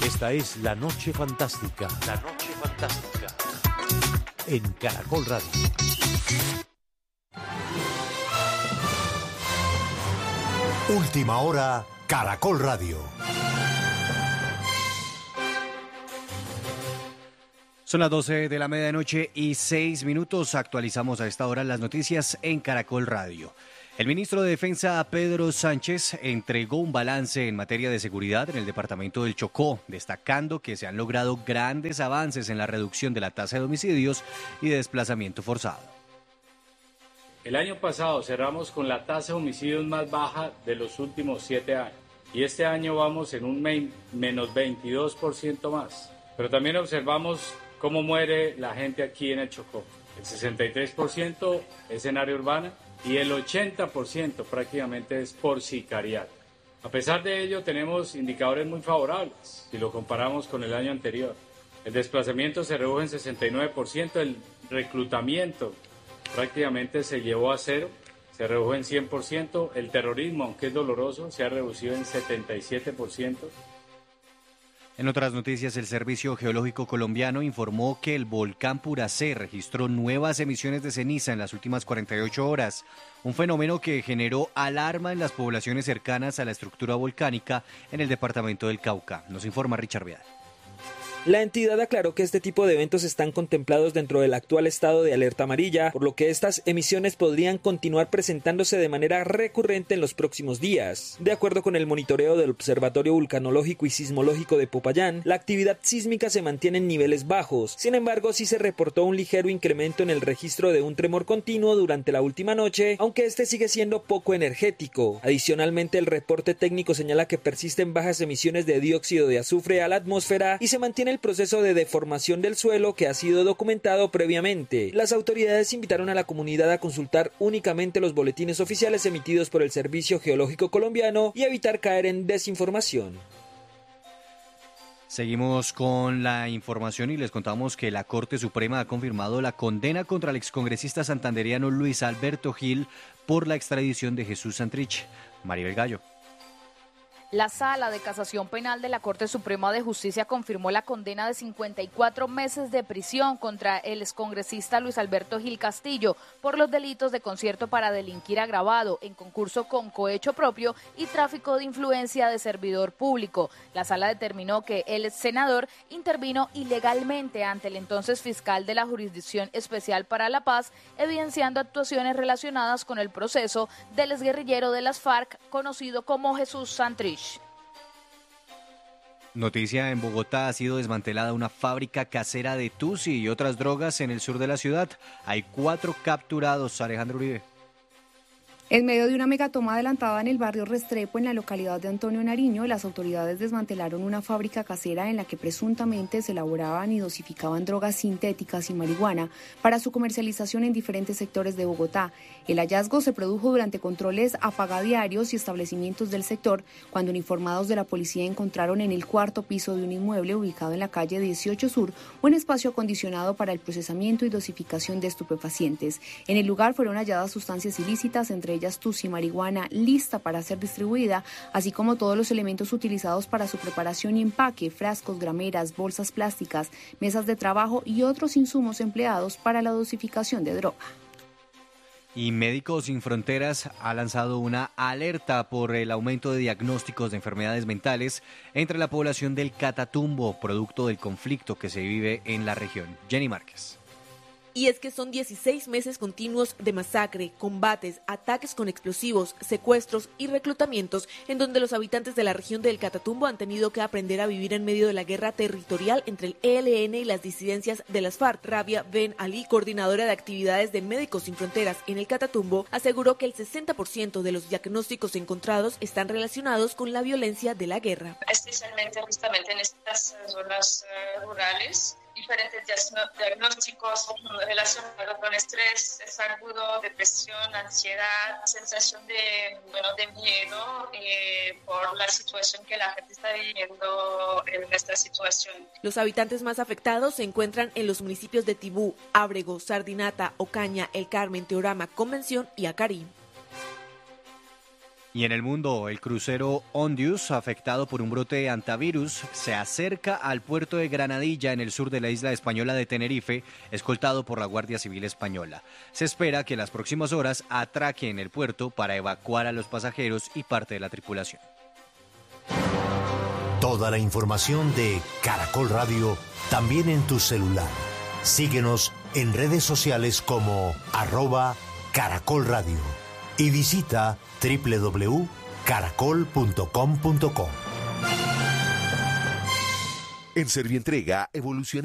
Esta es La Noche Fantástica. La Noche Fantástica. En Caracol Radio. Última hora, Caracol Radio. Son las 12 de la medianoche y 6 minutos. Actualizamos a esta hora las noticias en Caracol Radio. El ministro de Defensa, Pedro Sánchez, entregó un balance en materia de seguridad en el departamento del Chocó, destacando que se han logrado grandes avances en la reducción de la tasa de homicidios y de desplazamiento forzado. El año pasado cerramos con la tasa de homicidios más baja de los últimos 7 años y este año vamos en un menos 22% más. Pero también observamos cómo muere la gente aquí en el Chocó. El 63% es en área urbana y el 80% prácticamente es por sicariato. A pesar de ello, tenemos indicadores muy favorables si lo comparamos con el año anterior. El desplazamiento se redujo en 69%, el reclutamiento prácticamente se llevó a cero, se redujo en 100%, el terrorismo, aunque es doloroso, se ha reducido en 77%. En otras noticias, el Servicio Geológico Colombiano informó que el volcán Puracé registró nuevas emisiones de ceniza en las últimas 48 horas, un fenómeno que generó alarma en las poblaciones cercanas a la estructura volcánica en el departamento del Cauca. Nos informa Richard Vial. La entidad aclaró que este tipo de eventos están contemplados dentro del actual estado de alerta amarilla, por lo que estas emisiones podrían continuar presentándose de manera recurrente en los próximos días. De acuerdo con el monitoreo del Observatorio Vulcanológico y Sismológico de Popayán, la actividad sísmica se mantiene en niveles bajos. Sin embargo, sí se reportó un ligero incremento en el registro de un tremor continuo durante la última noche, aunque este sigue siendo poco energético. Adicionalmente, el reporte técnico señala que persisten bajas emisiones de dióxido de azufre a la atmósfera y se mantiene el proceso de deformación del suelo que ha sido documentado previamente. Las autoridades invitaron a la comunidad a consultar únicamente los boletines oficiales emitidos por el Servicio Geológico Colombiano y evitar caer en desinformación. Seguimos con la información y les contamos que la Corte Suprema ha confirmado la condena contra el excongresista santandereano Luis Alberto Gil por la extradición de Jesús Santrich. Maribel Gallo. La Sala de Casación Penal de la Corte Suprema de Justicia confirmó la condena de 54 meses de prisión contra el excongresista Luis Alberto Gil Castillo por los delitos de concierto para delinquir agravado en concurso con cohecho propio y tráfico de influencia de servidor público. La Sala determinó que el senador intervino ilegalmente ante el entonces fiscal de la Jurisdicción Especial para la Paz, evidenciando actuaciones relacionadas con el proceso del exguerrillero de las FARC conocido como Jesús Santrich. Noticia: en Bogotá ha sido desmantelada una fábrica casera de tusi y otras drogas en el sur de la ciudad. Hay 4 capturados. Alejandro Uribe. En medio de una megatoma adelantada en el barrio Restrepo, en la localidad de Antonio Nariño, las autoridades desmantelaron una fábrica casera en la que presuntamente se elaboraban y dosificaban drogas sintéticas y marihuana para su comercialización en diferentes sectores de Bogotá. El hallazgo se produjo durante controles a pagadiarios y establecimientos del sector, cuando uniformados de la policía encontraron en el 4º piso de un inmueble ubicado en la calle 18 Sur un espacio acondicionado para el procesamiento y dosificación de estupefacientes. En el lugar fueron halladas sustancias ilícitas, entre ellas tusi, marihuana lista para ser distribuida, así como todos los elementos utilizados para su preparación y empaque: frascos, grameras, bolsas plásticas, mesas de trabajo y otros insumos empleados para la dosificación de droga. Y Médicos Sin Fronteras ha lanzado una alerta por el aumento de diagnósticos de enfermedades mentales entre la población del Catatumbo, producto del conflicto que se vive en la región. Jenny Márquez. Y es que son 16 meses continuos de masacre, combates, ataques con explosivos, secuestros y reclutamientos, en donde los habitantes de la región del Catatumbo han tenido que aprender a vivir en medio de la guerra territorial entre el ELN y las disidencias de las FARC. Rabia Ben Ali, coordinadora de actividades de Médicos Sin Fronteras en el Catatumbo, aseguró que el 60% de los diagnósticos encontrados están relacionados con la violencia de la guerra. Especialmente justamente en estas zonas rurales, diferentes diagnósticos relacionados con estrés agudo, depresión, ansiedad, sensación de miedo por la situación que la gente está viviendo en esta situación. Los habitantes más afectados se encuentran en los municipios de Tibú, Ábrego, Sardinata, Ocaña, El Carmen, Teorama, Convención y Acarí. Y en el mundo, el crucero Ondius, afectado por un brote de antivirus, se acerca al puerto de Granadilla, en el sur de la isla española de Tenerife, escoltado por la Guardia Civil Española. Se espera que en las próximas horas atraque en el puerto para evacuar a los pasajeros y parte de la tripulación. Toda la información de Caracol Radio también en tu celular. Síguenos en redes sociales como @Caracol Radio y visita www.caracol.com.co. En Servientrega evoluciona